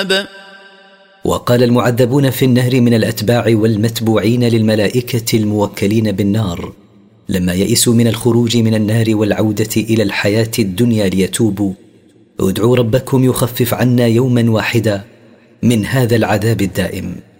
وقال المعذبون في النهر من الأتباع والمتبوعين للملائكة الموكلين بالنار لما يئسوا من الخروج من النار والعودة إلى الحياة الدنيا ليتوبوا: ادعوا ربكم يخفف عنا يوما واحدا من هذا العذاب الدائم.